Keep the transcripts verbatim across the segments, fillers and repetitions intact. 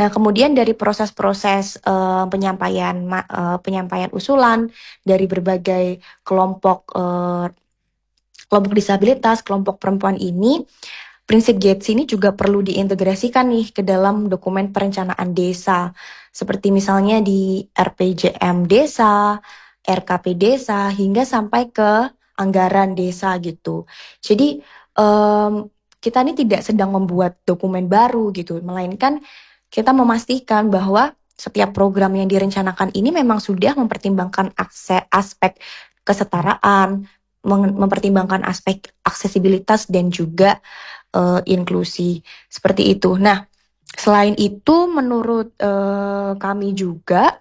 Nah, kemudian dari proses-proses uh, penyampaian uh, penyampaian usulan dari berbagai kelompok uh, kelompok disabilitas, kelompok perempuan ini, prinsip GETS ini juga perlu diintegrasikan nih ke dalam dokumen perencanaan desa, seperti misalnya di R P J M desa, R K P desa, hingga sampai ke anggaran desa gitu. Jadi um, kita ini tidak sedang membuat dokumen baru gitu, melainkan kita memastikan bahwa setiap program yang direncanakan ini memang sudah mempertimbangkan akses, aspek kesetaraan, mempertimbangkan aspek aksesibilitas dan juga uh, inklusi seperti itu. Nah, selain itu menurut uh, kami juga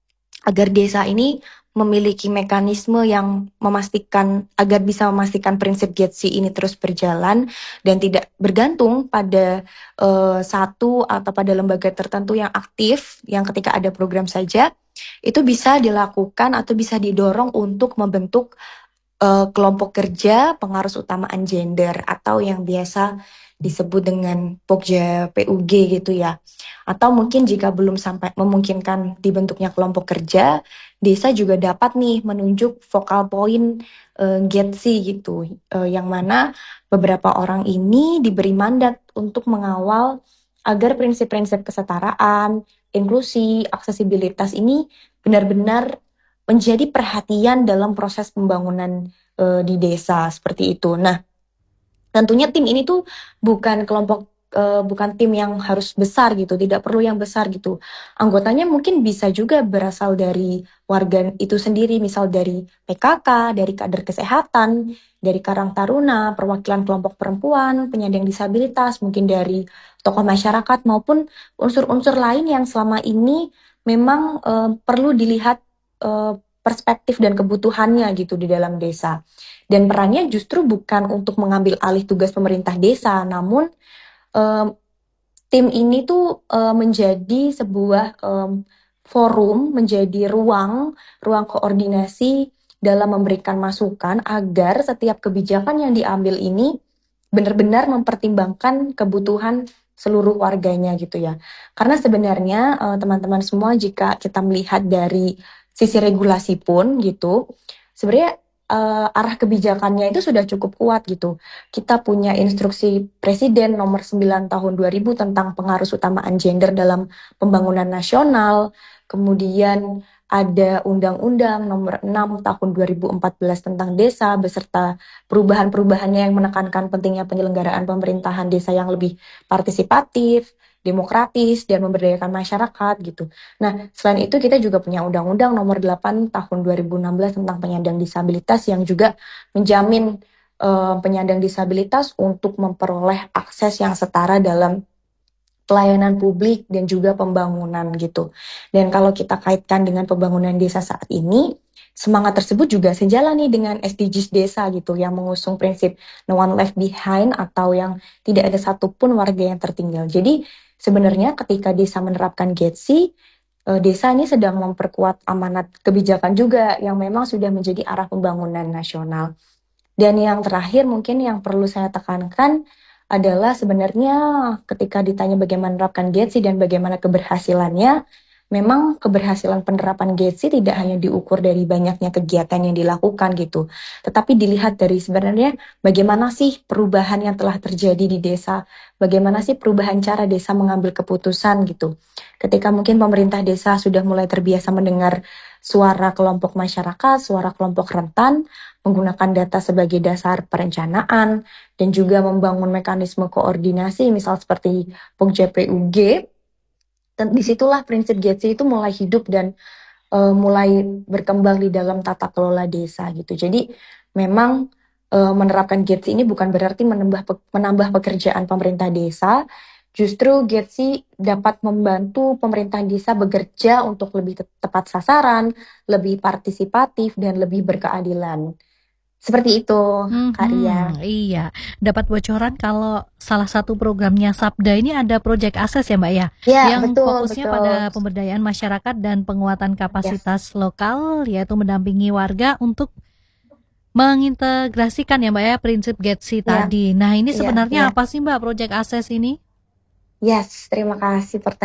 agar desa ini memiliki mekanisme yang memastikan agar bisa memastikan prinsip GETSI ini terus berjalan dan tidak bergantung pada uh, satu atau pada lembaga tertentu yang aktif yang ketika ada program saja itu bisa dilakukan atau bisa didorong untuk membentuk uh, kelompok kerja pengarus utamaan gender atau yang biasa disebut dengan Pokja P U G gitu ya. Atau mungkin jika belum sampai memungkinkan dibentuknya kelompok kerja, desa juga dapat nih menunjuk vokal point uh, GETSI gitu, uh, yang mana beberapa orang ini diberi mandat untuk mengawal agar prinsip-prinsip kesetaraan, inklusi, aksesibilitas ini benar-benar menjadi perhatian dalam proses pembangunan uh, di desa seperti itu. Nah, tentunya tim ini tuh bukan kelompok, uh, bukan tim yang harus besar gitu, tidak perlu yang besar gitu. Anggotanya mungkin bisa juga berasal dari warga itu sendiri, misal dari P K K, dari kader kesehatan, dari Karang Taruna, perwakilan kelompok perempuan, penyandang disabilitas, mungkin dari tokoh masyarakat maupun unsur-unsur lain yang selama ini memang uh, perlu dilihat uh, perspektif dan kebutuhannya gitu di dalam desa. Dan perannya justru bukan untuk mengambil alih tugas pemerintah desa, namun um, tim ini tuh um, menjadi sebuah um, forum, menjadi ruang, ruang koordinasi dalam memberikan masukan agar setiap kebijakan yang diambil ini benar-benar mempertimbangkan kebutuhan seluruh warganya gitu ya. Karena sebenarnya uh, teman-teman semua jika kita melihat dari sisi regulasi pun gitu, sebenarnya uh, arah kebijakannya itu sudah cukup kuat gitu. Kita punya instruksi Presiden nomor sembilan tahun dua ribu tentang pengarus utamaan gender dalam pembangunan nasional. Kemudian ada Undang-Undang nomor enam tahun dua ribu empat belas tentang desa beserta perubahan-perubahannya yang menekankan pentingnya penyelenggaraan pemerintahan desa yang lebih partisipatif, demokratis, dan memberdayakan masyarakat gitu. Nah, selain itu kita juga punya Undang-Undang nomor delapan tahun dua ribu enam belas tentang penyandang disabilitas yang juga menjamin uh, penyandang disabilitas untuk memperoleh akses yang setara dalam pelayanan publik dan juga pembangunan gitu. Dan kalau kita kaitkan dengan pembangunan desa saat ini, semangat tersebut juga sejalan nih dengan S D Gs desa gitu yang mengusung prinsip no one left behind atau yang tidak ada satupun warga yang tertinggal. Jadi sebenarnya ketika desa menerapkan GETSI, desa ini sedang memperkuat amanat kebijakan juga yang memang sudah menjadi arah pembangunan nasional. Dan yang terakhir mungkin yang perlu saya tekankan adalah sebenarnya ketika ditanya bagaimana menerapkan GETSI dan bagaimana keberhasilannya, memang keberhasilan penerapan GETSI tidak hanya diukur dari banyaknya kegiatan yang dilakukan gitu, tetapi dilihat dari sebenarnya bagaimana sih perubahan yang telah terjadi di desa, bagaimana sih perubahan cara desa mengambil keputusan gitu. Ketika mungkin pemerintah desa sudah mulai terbiasa mendengar suara kelompok masyarakat, suara kelompok rentan, menggunakan data sebagai dasar perencanaan, dan juga membangun mekanisme koordinasi, misal seperti Pokja P U G, dan disitulah prinsip GETSI itu mulai hidup dan uh, mulai berkembang di dalam tata kelola desa gitu. Jadi memang uh, menerapkan GETSI ini bukan berarti menambah, menambah pekerjaan pemerintah desa, justru GETSI dapat membantu pemerintah desa bekerja untuk lebih tepat sasaran, lebih partisipatif, dan lebih berkeadilan. Seperti itu, Kak Ria. Hmm, iya. Dapat bocoran kalau salah satu programnya Sabda ini ada Project Access ya Mbak ya? Ya, Yang betul, fokusnya betul. pada pemberdayaan masyarakat dan penguatan kapasitas Yes. lokal, yaitu mendampingi warga untuk mengintegrasikan ya Mbak ya prinsip GETSI Ya. tadi. Nah ini Ya, sebenarnya ya. apa sih Mbak Project Access ini? Yes, terima kasih pertanyaan.